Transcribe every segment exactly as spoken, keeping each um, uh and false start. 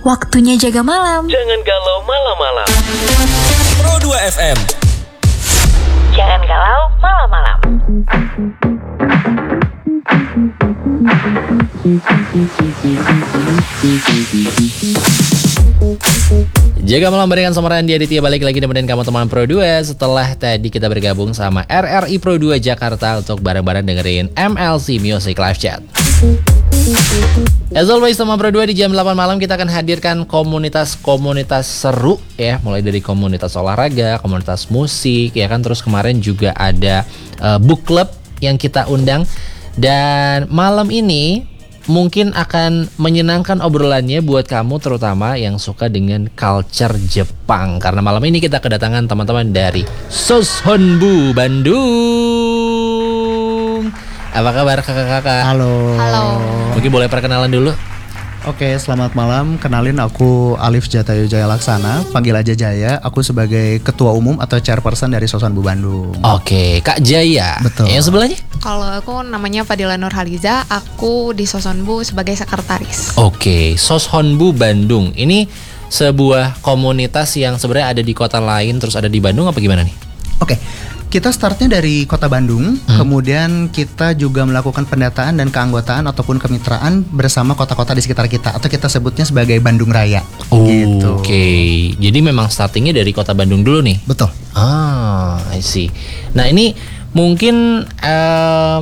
Waktunya jaga malam. Jangan galau malam-malam. Pro dua F M. Jangan galau malam-malam. Jaga malam barengan sama Randy Aditya, balik lagi nemenin kamu teman Pro dua. Setelah tadi kita bergabung sama R R I Pro dua Jakarta untuk bareng-bareng dengerin M L C Music Live Chat. As always teman Pro dua, di jam delapan malam kita akan hadirkan komunitas-komunitas seru ya, mulai dari komunitas olahraga, komunitas musik ya kan, terus kemarin juga ada uh, book club yang kita undang. Dan malam ini mungkin akan menyenangkan obrolannya buat kamu terutama yang suka dengan culture Jepang. Karena malam ini kita kedatangan teman-teman dari Soshonbu Bandung. Apa kabar kakak-kakak? Halo. Halo. Mungkin boleh perkenalan dulu. Oke, selamat malam. Kenalin, aku Alif Jatayu Jaya Laksana, panggil aja Jaya. Aku sebagai ketua umum atau chairperson dari Soshonbu Bandung. Oke, Kak Jaya. Betul. Yang sebelahnya? Kalau aku namanya Fadila Nurhaliza, aku di Soshonbu sebagai sekretaris. Oke, Soshonbu Bandung. Ini sebuah komunitas yang sebenarnya ada di kota lain terus ada di Bandung apa gimana nih? Oke, kita startnya dari kota Bandung, hmm. kemudian kita juga melakukan pendataan dan keanggotaan ataupun kemitraan bersama kota-kota di sekitar kita, atau kita sebutnya sebagai Bandung Raya. Oh, gitu. Oke, jadi memang startingnya dari kota Bandung dulu nih? Betul. Ah, I see. Nah ini mungkin um,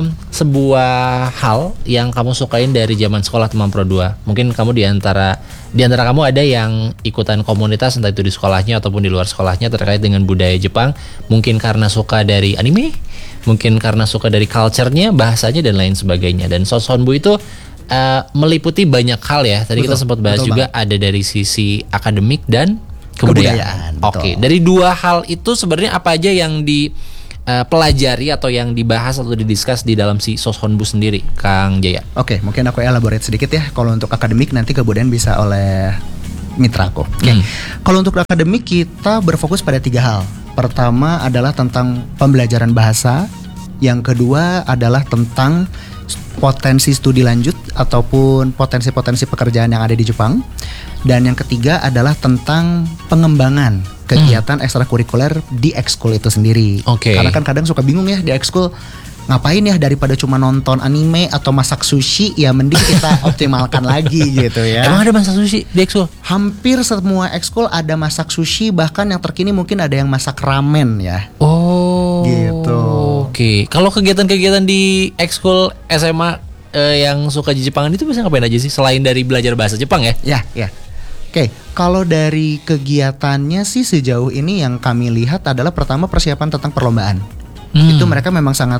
sebuah hal yang kamu sukain dari zaman sekolah teman Pro dua. Mungkin kamu diantara diantara kamu ada yang ikutan komunitas entah itu di sekolahnya ataupun di luar sekolahnya terkait dengan budaya Jepang. Mungkin karena suka dari anime, mungkin karena suka dari culture-nya, bahasanya dan lain sebagainya. Dan Soshonbu itu uh, meliputi banyak hal ya. Tadi betul, kita sempat bahas juga bang. Ada dari sisi akademik dan kebudayaan. kebudayaan Oke, dari dua hal itu sebenarnya apa aja yang di Uh, pelajari atau yang dibahas atau didiskus di dalam si Soshonbu sendiri, Kang Jaya? Oke, mungkin aku elaborate sedikit ya. Kalau untuk akademik nanti kebudayaan bisa oleh mitra aku. Oke, hmm. Kalau untuk akademik kita berfokus pada tiga hal. Pertama adalah tentang pembelajaran bahasa. Yang kedua adalah tentang potensi studi lanjut ataupun potensi-potensi pekerjaan yang ada di Jepang. Dan yang ketiga adalah tentang pengembangan kegiatan hmm. ekstrakurikuler di ekskul itu sendiri. Oke. Karena kan kadang suka bingung ya di ekskul, ngapain ya, daripada cuma nonton anime atau masak sushi, ya mending kita optimalkan lagi gitu ya. Emang ada masak sushi di ekskul? Hampir semua ekskul ada masak sushi, bahkan yang terkini mungkin ada yang masak ramen ya. Oh. Gitu. Oke. Kalau kegiatan-kegiatan di ekskul S M A eh, yang suka Jepangan itu bisa ngapain aja sih selain dari belajar bahasa Jepang ya? Ya, ya. Oke, kalau dari kegiatannya sih sejauh ini yang kami lihat adalah pertama persiapan tentang perlombaan. Hmm. Itu mereka memang sangat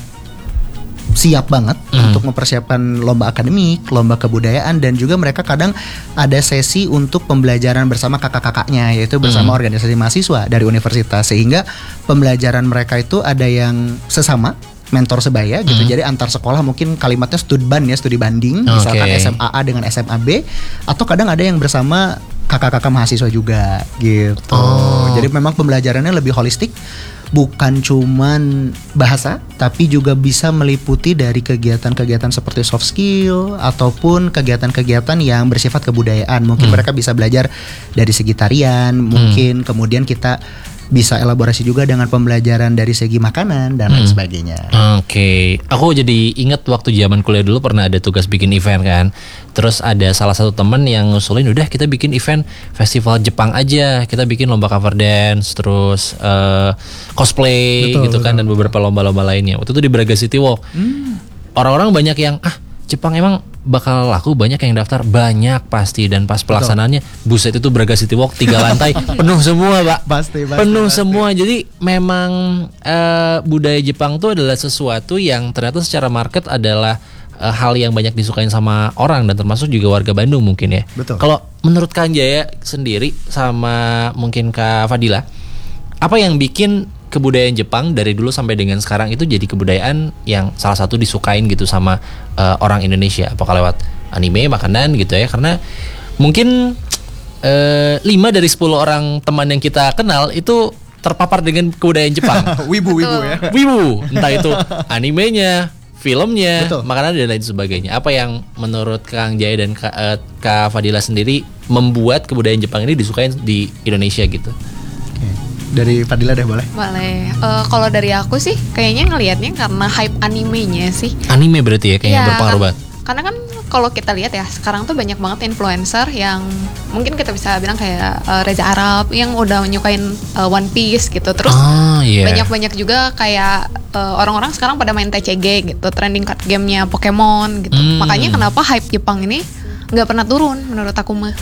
siap banget hmm. untuk mempersiapkan lomba akademik, lomba kebudayaan, dan juga mereka kadang ada sesi untuk pembelajaran bersama kakak-kakaknya, yaitu bersama hmm. organisasi mahasiswa dari universitas, sehingga pembelajaran mereka itu ada yang sesama mentor sebaya gitu. Hmm. Jadi antar sekolah mungkin kalimatnya studban ya, studi banding, misalkan okay. S M A A dengan S M A B, atau kadang ada yang bersama kakak-kakak mahasiswa juga gitu. Oh. Jadi memang pembelajarannya lebih holistik, bukan cuman bahasa, tapi juga bisa meliputi dari kegiatan-kegiatan seperti soft skill ataupun kegiatan-kegiatan yang bersifat kebudayaan. Mungkin hmm. mereka bisa belajar dari segi tarian, mungkin hmm. kemudian kita bisa elaborasi juga dengan pembelajaran dari segi makanan dan lain hmm. sebagainya. Oke, okay. Aku jadi ingat waktu zaman kuliah dulu pernah ada tugas bikin event kan. Terus ada salah satu temen yang ngusulin, udah kita bikin event festival Jepang aja. Kita bikin lomba cover dance, terus uh, cosplay betul, gitu betul. kan, dan beberapa lomba-lomba lainnya. Waktu itu di Braga City Walk. Hmm. Orang-orang banyak yang ah Jepang emang bakal laku, banyak yang daftar, banyak pasti. Dan pas pelaksanaannya, buset itu Braga City Walk tiga lantai penuh semua Pak. Pasti, pasti penuh pasti. semua. Jadi memang uh, budaya Jepang tuh adalah sesuatu yang ternyata secara market adalah uh, hal yang banyak disukain sama orang, dan termasuk juga warga Bandung mungkin ya. Betul. Kalau menurut Kang Jaya sendiri sama mungkin Kak Fadila, apa yang bikin kebudayaan Jepang dari dulu sampai dengan sekarang itu jadi kebudayaan yang salah satu disukain gitu sama uh, orang Indonesia? Apakah lewat anime, makanan gitu ya? Karena mungkin uh, lima dari sepuluh orang teman yang kita kenal itu terpapar dengan kebudayaan Jepang. Wibu-wibu ya. Wibu, entah itu animenya, filmnya, Betul. makanan dan lain sebagainya. Apa yang menurut Kang Jaya dan Kak, eh, Kak Fadila sendiri membuat kebudayaan Jepang ini disukain di Indonesia gitu? Oke. Dari Fadila deh boleh. Boleh. Eh, kalau dari aku sih kayaknya ngelihatnya karena hype animenya sih. Anime berarti ya kayaknya Iya, berpengaruh kan- banget. Karena kan kalau kita lihat ya sekarang tuh banyak banget influencer yang mungkin kita bisa bilang kayak eh, Reza Arab yang udah menyukain eh, One Piece gitu. Terus Ah, iya. banyak-banyak juga kayak eh, orang-orang sekarang pada main T C G gitu, trending card game-nya Pokemon gitu. Hmm. Makanya kenapa hype Jepang ini nggak pernah turun menurut aku mah.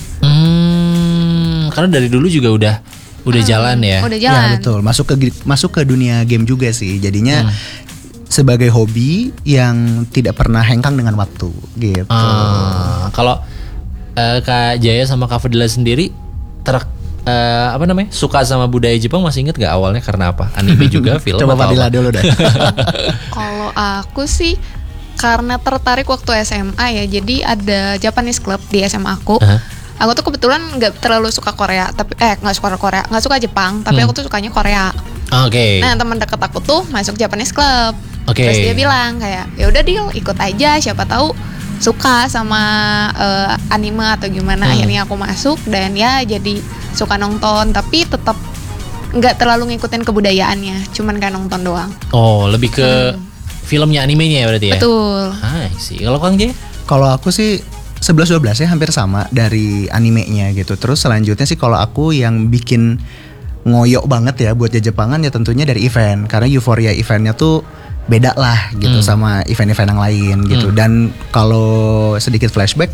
Hmm, karena dari dulu juga udah udah jalan ya. Udah Ya jalan. betul, masuk ke masuk ke dunia game juga sih. Jadinya Hmm. sebagai hobi yang tidak pernah hengkang dengan waktu gitu. Ah, kalau eh, Kak Jaya sama Kak Fadila sendiri ter eh, apa namanya suka sama budaya Jepang, masih inget gak awalnya karena apa? Anime juga, film Coba atau Fadila apa? dulu deh. Kalau aku sih karena tertarik waktu S M A ya, jadi ada Japanese Club di S M A aku. Aha. Aku tuh kebetulan nggak terlalu suka Korea, tapi eh nggak suka Korea, nggak suka Jepang, tapi Hmm. aku tuh sukanya Korea. Oke. Nah teman dekat aku tuh masuk Japanese Club, Oke. terus dia bilang kayak ya udah deal ikut aja, siapa tahu suka sama eh, anime atau gimana. Hmm. Akhirnya aku masuk dan ya jadi suka nonton, tapi tetap nggak terlalu ngikutin kebudayaannya, cuman kayak nonton doang. Oh, lebih ke filmnya, animenya ya berarti ya? Betul. Ah, sih. Kalau Kang Jaya? Kalau aku sih sebelas dua belas ya, hampir sama dari animenya gitu. Terus selanjutnya sih kalau aku yang bikin ngoyok banget ya buat Jepangan ya tentunya dari event. Karena euforia eventnya tuh beda lah gitu Hmm. sama event-event yang lain gitu. Hmm. Dan kalau sedikit flashback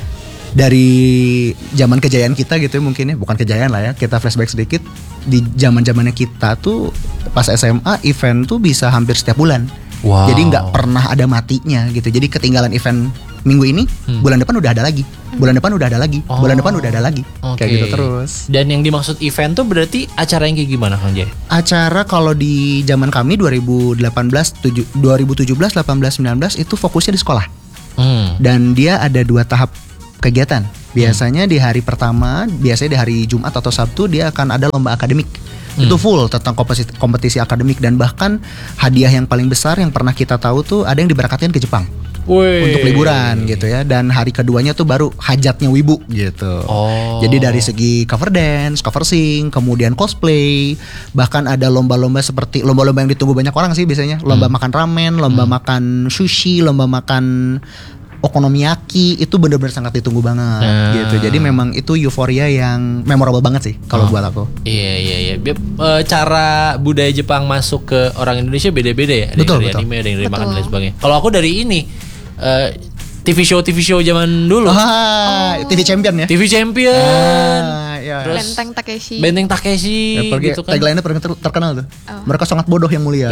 dari zaman kejayaan kita gitu ya, mungkin ya, bukan kejayaan lah ya, kita flashback sedikit di zaman-zamannya kita tuh pas S M A event tuh bisa hampir setiap bulan. Wow. Jadi nggak pernah ada matinya gitu. Jadi ketinggalan event minggu ini, Hmm. bulan depan udah ada lagi. Bulan depan udah ada lagi. Oh. Bulan depan udah ada lagi. Oke. Kayak gitu terus. Dan yang dimaksud event tuh berarti acara yang kayak gimana Kang Jaya? Acara kalau di zaman kami dua ribu delapan belas, tujuh- dua ribu tujuh belas, delapan belas, sembilan belas itu fokusnya di sekolah. Hmm. Dan dia ada dua tahap kegiatan. Biasanya di hari pertama, biasanya di hari Jumat atau Sabtu dia akan ada lomba akademik. Hmm. Itu full tentang kompetisi, kompetisi akademik dan bahkan hadiah yang paling besar yang pernah kita tahu tuh ada yang diberangkatkan ke Jepang Wih. untuk liburan gitu ya. Dan hari keduanya tuh baru hajatnya wibu gitu. Oh. Jadi dari segi cover dance, cover sing, kemudian cosplay, bahkan ada lomba-lomba seperti lomba-lomba yang ditunggu banyak orang sih biasanya. Lomba Hmm. makan ramen, lomba makan sushi, lomba makan okonomiyaki, itu benar-benar sangat ditunggu banget Ah. gitu. Jadi memang itu euforia yang memorable banget sih Oh. kalau buat aku. Iya iya iya. Bi- eh, cara budaya Jepang masuk ke orang Indonesia beda-beda ya. Ada Betul, yang dari betul. anime, ada yang dari makan dan Betul. lain sebagainya. Kalau aku dari ini eh, T V show T V show zaman dulu. Ah, T V Champion ya. T V Champion. Ah, ya. Terus Benteng Takeshi. Benteng Takeshi Ya, pergi- gitu kan. tagline-nya paling ter- terkenal tuh. Oh. Mereka sangat bodoh yang mulia.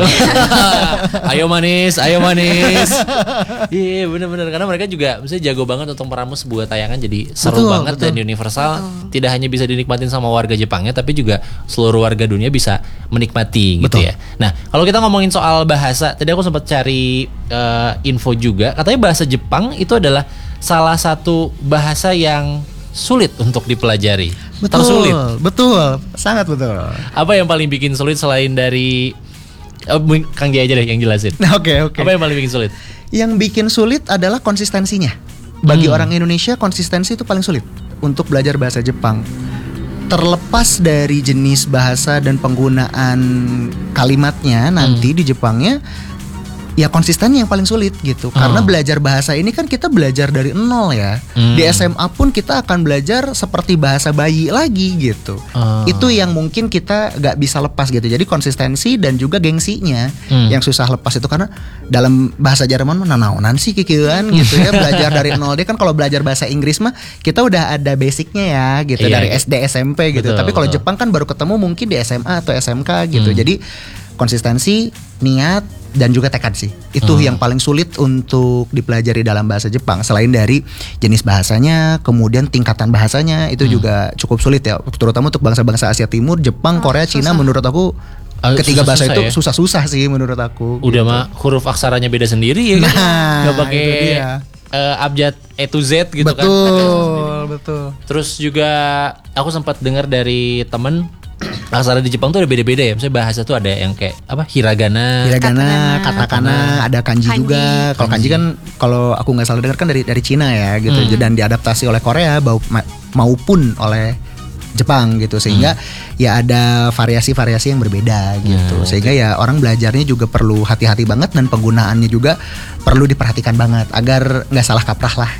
Ayo manis, ayo manis. Iya bener-bener, karena mereka juga misalnya jago banget untuk meramu sebuah tayangan jadi seru Betul, banget betul. dan universal. Betul. Tidak hanya bisa dinikmatin sama warga Jepangnya, tapi juga seluruh warga dunia bisa menikmati gitu Betul. ya. Nah kalau kita ngomongin soal bahasa, tadi aku sempat cari eh, info juga, katanya bahasa Jepang itu adalah salah satu bahasa yang sulit untuk dipelajari. Betul, Tersulit. betul, sangat betul. Apa yang paling bikin sulit selain dari eh, mungkin Kang Jaya aja deh yang jelasin. Oke, oke. Apa yang paling bikin sulit? Yang bikin sulit adalah konsistensinya. Bagi Hmm. orang Indonesia konsistensi itu paling sulit untuk belajar bahasa Jepang. Terlepas dari jenis bahasa dan penggunaan kalimatnya nanti di Jepangnya, ya konsistennya yang paling sulit gitu. Karena Oh. belajar bahasa ini kan kita belajar dari nol ya. Hmm. Di S M A pun kita akan belajar seperti bahasa bayi lagi gitu. Oh. Itu yang mungkin kita gak bisa lepas gitu. Jadi konsistensi dan juga gengsinya Hmm. yang susah lepas itu, karena dalam bahasa Jerman mah nanaonan sih kikieuan gitu ya, belajar dari nol. Dia kan kalau belajar bahasa Inggris mah kita udah ada basicnya ya gitu, Iya, dari iya. S D S M P gitu. Betul, Tapi kalau betul. Jepang kan baru ketemu mungkin di S M A atau S M K gitu. Hmm. Jadi konsistensi, niat dan juga tekad sih. Itu Hmm. yang paling sulit untuk dipelajari dalam bahasa Jepang. Selain dari jenis bahasanya, kemudian tingkatan bahasanya itu Hmm. juga cukup sulit ya. Terutama untuk bangsa-bangsa Asia Timur, Jepang, Oh, Korea, Cina, susah. menurut aku Ah, ketiga bahasa susah-susah itu ya? susah-susah sih menurut aku. Udah gitu. mah huruf aksaranya beda sendiri ya kan? Nah, Nggak pakai itu dia. eh, abjad E to Z gitu kan? Betul, betul. Terus juga aku sempat dengar dari temen aksara di Jepang tuh ada beda-beda ya. Misalnya bahasa tuh ada yang kayak apa? Hiragana. Hiragana, Katakana. katakana, ada kanji, Kanji. juga. Kalau kanji kan kalau aku nggak salah dengar kan dari dari Cina ya gitu, Hmm. dan diadaptasi oleh Korea bau- ma- maupun oleh Jepang gitu, sehingga ya ada variasi-variasi yang berbeda gitu, Hmm. sehingga ya orang belajarnya juga perlu hati-hati banget dan penggunaannya juga perlu diperhatikan banget agar nggak salah kaprah lah.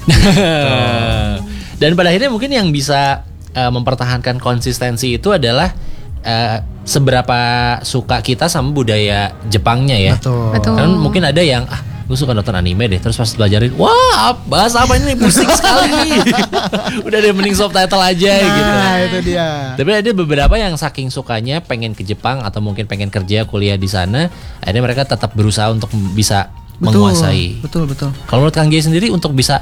Dan pada akhirnya mungkin yang bisa uh, mempertahankan konsistensi itu adalah uh, seberapa suka kita sama budaya Jepangnya ya. Betul. Betul. Kan mungkin ada yang ah gue suka nonton anime deh, terus pas belajarin, wah bahasa apa ini pusing sekali. Udah deh mending subtitle aja gitu. Nah, itu dia. Tapi ada beberapa yang saking sukanya pengen ke Jepang atau mungkin pengen kerja kuliah di sana, akhirnya mereka tetap berusaha untuk bisa Betul, menguasai. Betul, betul. Kalau menurut Kang Gie sendiri untuk bisa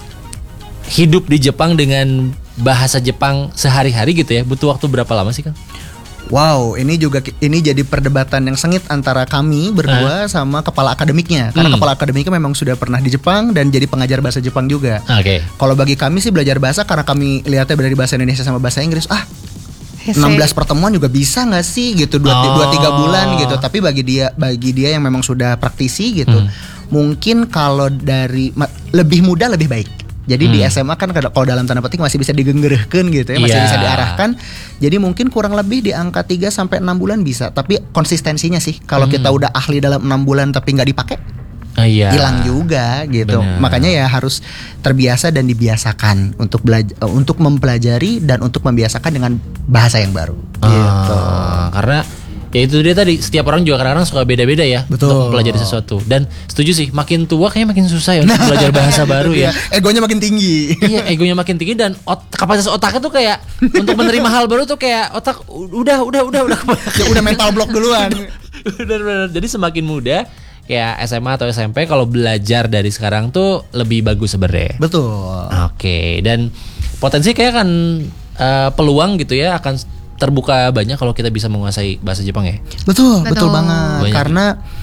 hidup di Jepang dengan bahasa Jepang sehari-hari gitu ya, butuh waktu berapa lama sih Kang? Wow, ini juga ini jadi perdebatan yang sengit antara kami berdua sama kepala akademiknya. Karena Hmm. kepala akademiknya memang sudah pernah di Jepang dan jadi pengajar bahasa Jepang juga. Oke. Kalau bagi kami sih belajar bahasa karena kami lihatnya dari bahasa Indonesia sama bahasa Inggris. Ah, Hese. enam belas pertemuan juga bisa nggak sih gitu, dua Oh. tiga bulan gitu. Tapi bagi dia bagi dia yang memang sudah praktisi gitu, Hmm. mungkin kalau dari ma- lebih mudah lebih baik. Jadi di Hmm. S M A kan kada- kalau dalam tanda petik masih bisa digenggerehkeun gitu ya, masih Iya. bisa diarahkan. Jadi mungkin kurang lebih di angka tiga sampai enam bulan bisa. Tapi konsistensinya sih kalau Hmm. kita udah ahli dalam enam bulan tapi nggak dipakai, Ah, iya. hilang juga gitu. Benar. Makanya ya harus terbiasa dan dibiasakan untuk belajar, untuk mempelajari dan untuk membiasakan dengan bahasa yang baru. Gitu. Ah, karena ya itu dia tadi, setiap orang juga kadang-kadang suka beda-beda ya. Betul. Untuk mempelajari sesuatu. Dan setuju sih, makin tua kayaknya makin susah ya untuk belajar bahasa baru ya. Iya, egonya makin tinggi. Iya, egonya makin tinggi dan ot- kapasitas otaknya tuh kayak untuk menerima hal baru tuh kayak otak udah udah udah udah Ya udah mental block duluan. Bener-bener. Jadi semakin muda kayak S M A atau S M P kalau belajar dari sekarang tuh lebih bagus sebenarnya. Betul. Oke, dan potensi kayak kan eh, peluang gitu ya akan terbuka banyak kalau kita bisa menguasai bahasa Jepang ya. Betul, betul, Betul. banget. Banyak. Karena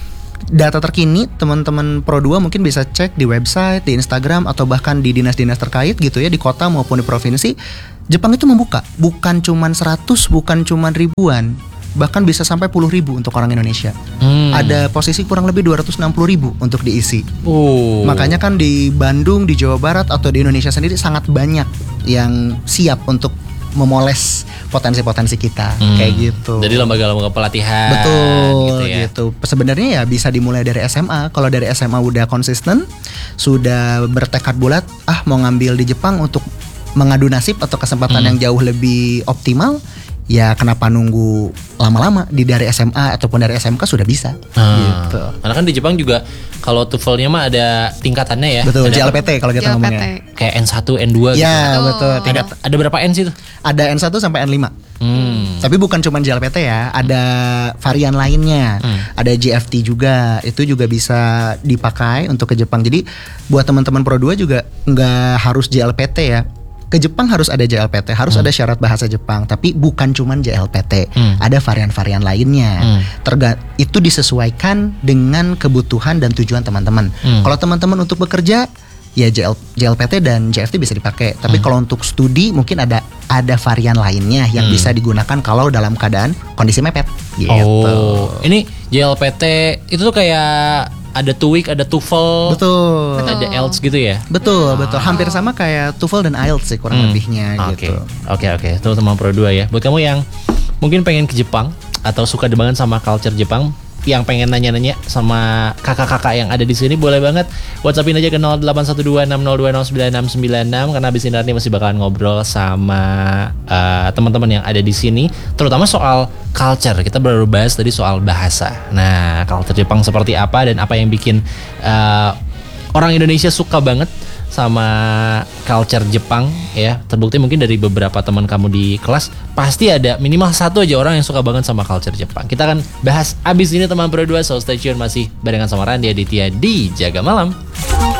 data terkini teman-teman Pro dua mungkin bisa cek di website, di Instagram atau bahkan di dinas-dinas terkait gitu ya, di kota maupun di provinsi. Jepang itu membuka, bukan cuman seratus, bukan cuman ribuan, bahkan bisa sampai puluh ribu untuk orang Indonesia. Hmm. Ada posisi kurang lebih dua ratus enam puluh ribu untuk diisi. Oh. Makanya kan di Bandung, di Jawa Barat atau di Indonesia sendiri sangat banyak yang siap untuk memoles potensi-potensi kita Hmm. kayak gitu. Jadi lembaga-lembaga pelatihan Betul gitu ya. gitu. Sebenarnya ya bisa dimulai dari S M A. Kalau dari S M A udah konsisten, sudah bertekad bulat, ah mau ngambil di Jepang untuk mengadu nasib atau kesempatan Hmm. yang jauh lebih optimal, ya kenapa nunggu lama-lama? Di dari S M A ataupun dari S M K sudah bisa. Ah. Gitu. Karena kan di Jepang juga kalau TOEFL-nya mah ada tingkatannya ya. Betul, Ada J L P T kalau kita J L P T. ngomongnya. kayak N satu, N dua gitu. Ya, Betul. betul. Ada Tingkat ada berapa N sih tuh? ada N satu sampai N lima. Hmm. Tapi bukan cuma J L P T ya, ada varian lainnya. Hmm. Ada J F T juga. Itu juga bisa dipakai untuk ke Jepang. Jadi buat teman-teman Pro dua juga nggak harus J L P T ya. Ke Jepang harus ada J L P T, harus Hmm. ada syarat bahasa Jepang, tapi bukan cuman J L P T. Hmm. Ada varian-varian lainnya. Hmm. Terga- itu disesuaikan dengan kebutuhan dan tujuan teman-teman. Hmm. Kalau teman-teman untuk bekerja ya J L, J L P T dan J F T bisa dipakai. Tapi Hmm. kalau untuk studi mungkin ada ada varian lainnya yang Hmm. bisa digunakan kalau dalam keadaan kondisi mepet gitu. Oh, ini J L P T itu tuh kayak ada TOEIC, ada TOEFL, Betul. ada Betul. I E L T S gitu ya. Betul, betul. Hampir sama kayak TOEFL dan I E L T S sih kurang Hmm. lebihnya Oke, gitu. oke, oke. Teman-teman Pro dua ya. Buat kamu yang mungkin pengen ke Jepang atau suka banget sama culture Jepang, yang pengen nanya-nanya sama kakak-kakak yang ada di sini, boleh banget WhatsAppin aja ke nol delapan satu dua enam nol dua nol sembilan enam sembilan enam, karena abis ini nanti masih bakalan ngobrol sama uh, teman-teman yang ada di sini, terutama soal culture. Kita baru bahas tadi soal bahasa. Nah, culture Jepang seperti apa dan apa yang bikin uh, orang Indonesia suka banget sama culture Jepang ya. Terbukti mungkin dari beberapa teman kamu di kelas pasti ada minimal satu aja orang yang suka banget sama culture Jepang. Kita akan bahas abis ini teman Pro dua, so stay tune, masih barengan sama Randy Aditya di Jaga Malam.